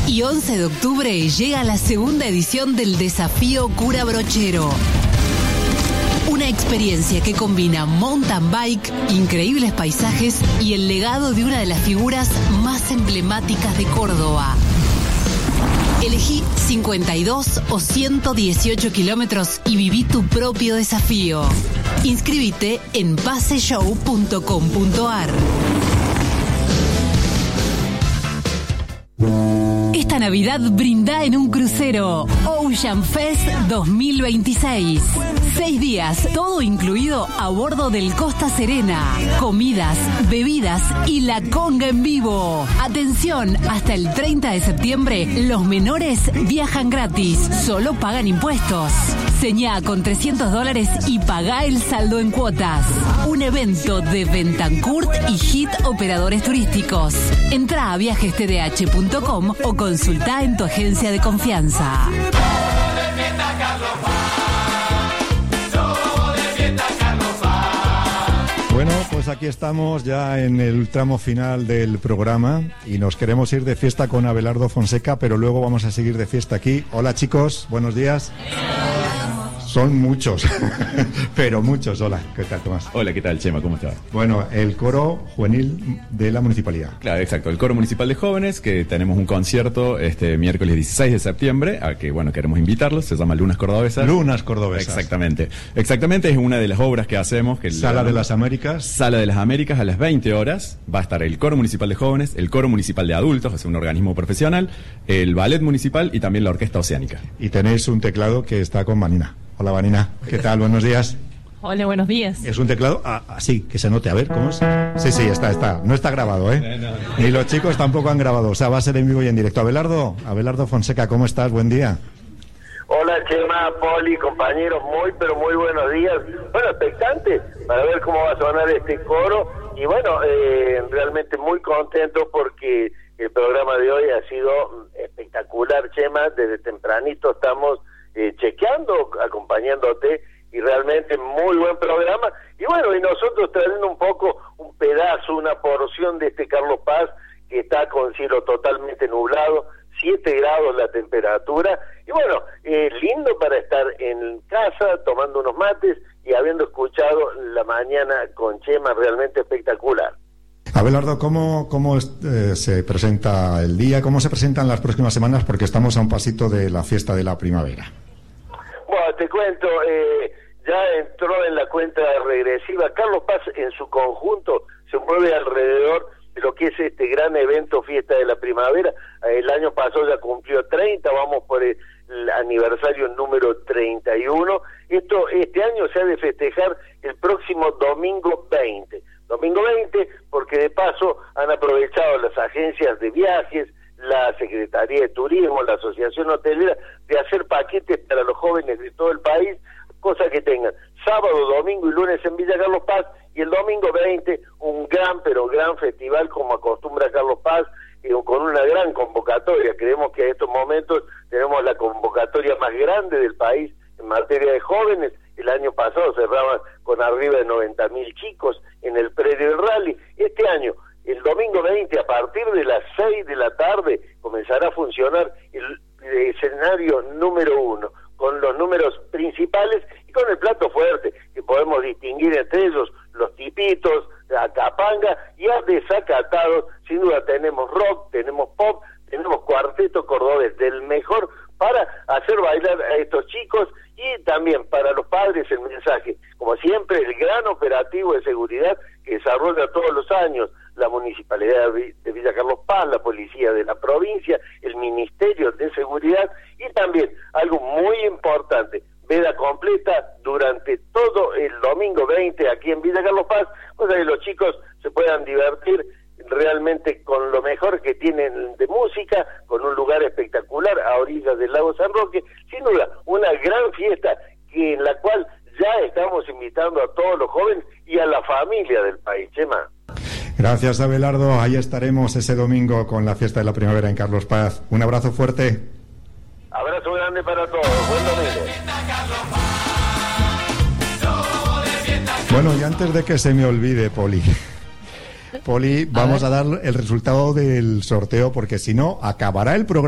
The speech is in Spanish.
Y 11 de octubre llega la segunda edición del Desafío Cura Brochero. Una experiencia que combina mountain bike, increíbles paisajes y el legado de una de las figuras más emblemáticas de Córdoba. Elegí 52 o 118 kilómetros y viví tu propio desafío. Inscríbete en paseshow.com.ar. Esta Navidad brinda en un crucero Ocean Fest 2026. 6 días, todo incluido a bordo del Costa Serena. Comidas, bebidas y la conga en vivo. Atención, hasta el 30 de septiembre, los menores viajan gratis, solo pagan impuestos. Señá con $300 y pagá el saldo en cuotas. Un evento de Bentancourt y Hit Operadores Turísticos. Entrá a viajestdh.com o consultá en tu agencia de confianza. Bueno, pues aquí estamos ya en el tramo final del programa y nos queremos ir de fiesta con Abelardo Fonseca, pero luego vamos a seguir de fiesta aquí. Hola chicos, buenos días. Son muchos, pero muchos. Hola, ¿qué tal, Tomás? Hola, ¿qué tal, Chema? ¿Cómo estás? Bueno, el coro juvenil de la municipalidad. Claro, exacto, el coro municipal de jóvenes, que tenemos un concierto este miércoles 16 de septiembre, a que, bueno, queremos invitarlos, se llama Lunas Cordobesas. Lunas Cordobesas. Exactamente, es una de las obras que hacemos. Sala de las Américas. Sala de las Américas, a las 20 horas, va a estar el coro municipal de jóvenes, el coro municipal de adultos, es un organismo profesional, el ballet municipal y también la orquesta oceánica. Y tenéis un teclado que está con Vanina. Hola, Vanina. ¿Qué tal? Buenos días. Hola, buenos días. Es un teclado así, que se note. A ver, ¿cómo es? Sí, está. No está grabado, ¿eh? No. Ni los chicos tampoco han grabado. O sea, va a ser en vivo y en directo. Abelardo Fonseca, ¿cómo estás? Buen día. Hola, Chema, Poli, compañeros. Pero muy buenos días. Bueno, expectante para ver cómo va a sonar este coro. Y bueno, realmente muy contento porque el programa de hoy ha sido espectacular, Chema. Desde tempranito estamos chequeando, acompañándote, y realmente muy buen programa. Y bueno, y nosotros trayendo un poco, un pedazo, una porción de este Carlos Paz, que está con cielo totalmente nublado, 7 grados la temperatura, y bueno, lindo para estar en casa, tomando unos mates, y habiendo escuchado la mañana con Chema, realmente espectacular. Abelardo, ¿cómo se presenta el día? ¿Cómo se presentan las próximas semanas? Porque estamos a un pasito de la fiesta de la primavera. Bueno, te cuento, ya entró en la cuenta regresiva. Carlos Paz en su conjunto se mueve alrededor de lo que es este gran evento Fiesta de la Primavera. El año pasado ya cumplió 30, vamos por el aniversario número 31. Este año se ha de festejar el próximo domingo 20. Domingo 20, porque de paso han aprovechado las agencias de viajes, la Secretaría de Turismo, la Asociación Hotelera, de hacer paquetes para los jóvenes de todo el país, cosa que tengan sábado, domingo y lunes en Villa Carlos Paz, y el domingo 20 un gran festival como acostumbra Carlos Paz, con una gran convocatoria. Creemos que en estos momentos tenemos la convocatoria más grande del país en materia de jóvenes. El año pasado cerraban con arriba de 90.000 chicos en el predio del rally. Este año, el domingo 20, a partir de las 6 de la tarde, comenzará a funcionar el escenario número 1, con los números principales y con el plato fuerte, que podemos distinguir entre ellos los tipitos, la capanga y a desacatados. Sin duda tenemos rock, tenemos pop, tenemos cuarteto cordobés del mejor para hacer bailar a estos chicos, y también para los padres el mensaje, como siempre, el gran operativo de seguridad que desarrolla todos los años la Municipalidad de Villa Carlos Paz, la Policía de la provincia, el Ministerio de Seguridad, y también algo muy importante, veda completa durante todo el domingo 20 aquí en Villa Carlos Paz, cosa que los chicos se puedan divertir realmente con lo mejor que tienen de música, con un lugar espectacular a orillas del lago San Roque. Sin duda, una gran fiesta en la cual ya estamos invitando a todos los jóvenes y a la familia del país. Chema. Gracias, Abelardo. Ahí estaremos ese domingo con la fiesta de la primavera en Carlos Paz. Un abrazo fuerte. Abrazo grande para todos. Buen domingo. Bueno, y antes de que se me olvide, Poli, vamos a dar el resultado del sorteo, porque si no, acabará el programa.